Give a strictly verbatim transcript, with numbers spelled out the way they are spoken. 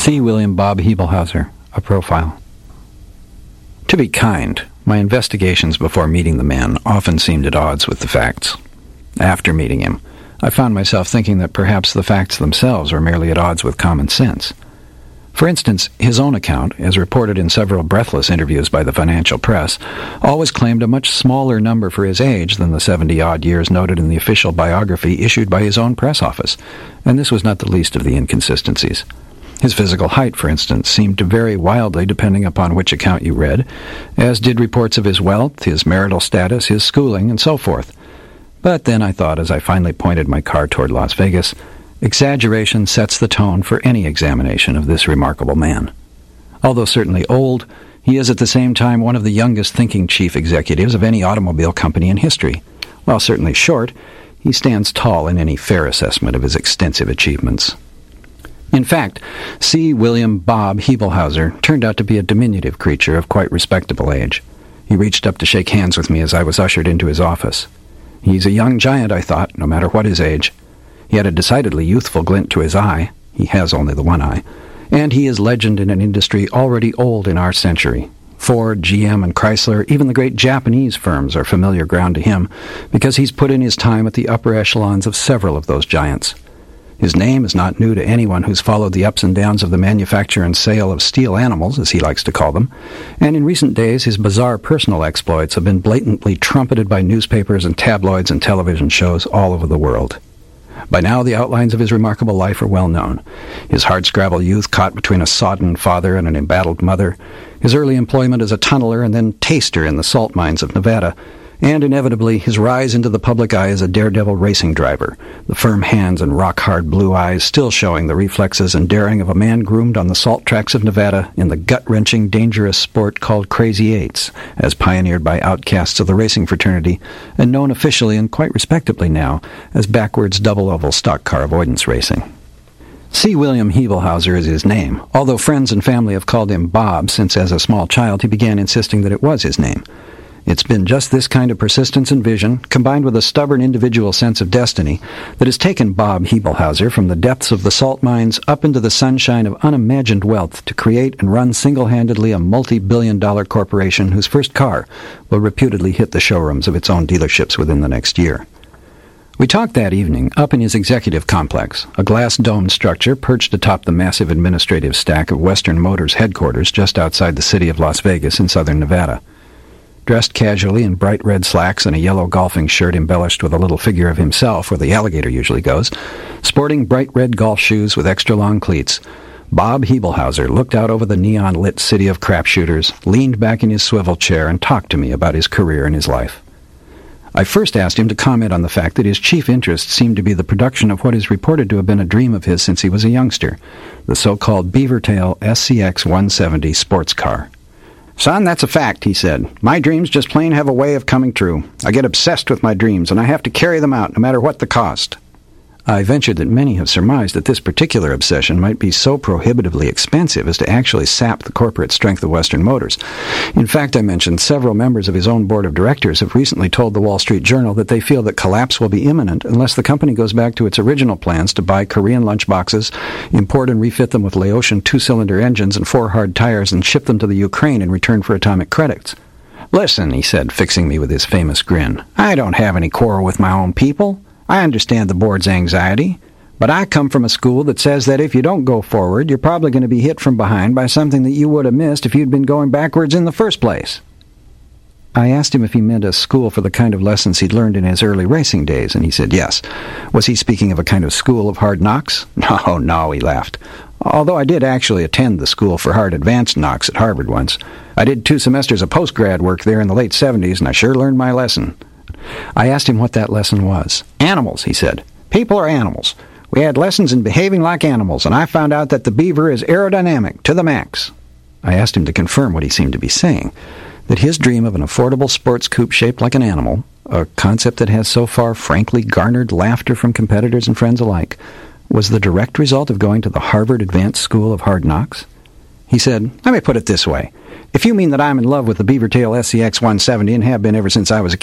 C. William Bob Hebelhauser, a profile. To be kind, my investigations before meeting the man often seemed at odds with the facts. After meeting him, I found myself thinking that perhaps the facts themselves were merely at odds with common sense. For instance, his own account, as reported in several breathless interviews by the financial press, always claimed a much smaller number for his age than the seventy-odd years noted in the official biography issued by his own press office, and this was not the least of the inconsistencies. His physical height, for instance, seemed to vary wildly depending upon which account you read, as did reports of his wealth, his marital status, his schooling, and so forth. But then I thought, as I finally pointed my car toward Las Vegas, exaggeration sets the tone for any examination of this remarkable man. Although certainly old, he is at the same time one of the youngest thinking chief executives of any automobile company in history. While certainly short, he stands tall in any fair assessment of his extensive achievements. In fact, C. William Bob Hebelhauser turned out to be a diminutive creature of quite respectable age. He reached up to shake hands with me as I was ushered into his office. He's a young giant, I thought, no matter what his age. He had a decidedly youthful glint to his eye. He has only the one eye. And he is legend in an industry already old in our century. Ford, G M, and Chrysler, even the great Japanese firms, are familiar ground to him because he's put in his time at the upper echelons of several of those giants. His name is not new to anyone who's followed the ups and downs of the manufacture and sale of steel animals, as he likes to call them, and in recent days his bizarre personal exploits have been blatantly trumpeted by newspapers and tabloids and television shows all over the world. By now the outlines of his remarkable life are well known. His hardscrabble youth caught between a sodden father and an embattled mother, his early employment as a tunneler and then taster in the salt mines of Nevada, and inevitably his rise into the public eye as a daredevil racing driver, the firm hands and rock-hard blue eyes still showing the reflexes and daring of a man groomed on the salt tracks of Nevada in the gut-wrenching, dangerous sport called Crazy Eights, as pioneered by outcasts of the racing fraternity, and known officially and quite respectably now as backwards double-oval stock car avoidance racing. C. William Hebelhauser is his name, although friends and family have called him Bob since as a small child he began insisting that it was his name. It's been just this kind of persistence and vision, combined with a stubborn individual sense of destiny, that has taken Bob Hebelhauser from the depths of the salt mines up into the sunshine of unimagined wealth to create and run single-handedly a multi-billion dollar corporation whose first car will reputedly hit the showrooms of its own dealerships within the next year. We talked that evening up in his executive complex, a glass-domed structure perched atop the massive administrative stack of Western Motors headquarters just outside the city of Las Vegas in southern Nevada. Dressed casually in bright red slacks and a yellow golfing shirt embellished with a little figure of himself where the alligator usually goes, sporting bright red golf shoes with extra-long cleats, Bob Hebelhauser looked out over the neon-lit city of crapshooters, leaned back in his swivel chair, and talked to me about his career and his life. I first asked him to comment on the fact that his chief interest seemed to be the production of what is reported to have been a dream of his since he was a youngster, the so-called Beavertail S C X one seventy sports car. "Son, that's a fact," he said. "My dreams just plain have a way of coming true. I get obsessed with my dreams, and I have to carry them out, no matter what the cost." I ventured that many have surmised that this particular obsession might be so prohibitively expensive as to actually sap the corporate strength of Western Motors. In fact, I mentioned several members of his own board of directors have recently told the Wall Street Journal that they feel that collapse will be imminent unless the company goes back to its original plans to buy Korean lunchboxes, import and refit them with Laotian two-cylinder engines and four hard tires, and ship them to the Ukraine in return for atomic credits. "Listen," he said, fixing me with his famous grin, "I don't have any quarrel with my own people. I understand the board's anxiety, but I come from a school that says that if you don't go forward, you're probably going to be hit from behind by something that you would have missed if you'd been going backwards in the first place." I asked him if he meant a school for the kind of lessons he'd learned in his early racing days, and he said yes. Was he speaking of a kind of school of hard knocks? No, no, he laughed. Although I did actually attend the school for hard advanced knocks at Harvard once. I did two semesters of postgrad work there in the late seventies, and I sure learned my lesson. I asked him what that lesson was. "Animals," he said. "People are animals. We had lessons in behaving like animals, and I found out that the Beaver is aerodynamic to the max." I asked him to confirm what he seemed to be saying, that his dream of an affordable sports coupe shaped like an animal, a concept that has so far frankly garnered laughter from competitors and friends alike, was the direct result of going to the Harvard Advanced School of Hard Knocks. He said, "Let me put it this way. If you mean that I'm in love with the Beavertail S C X one seventy and have been ever since I was a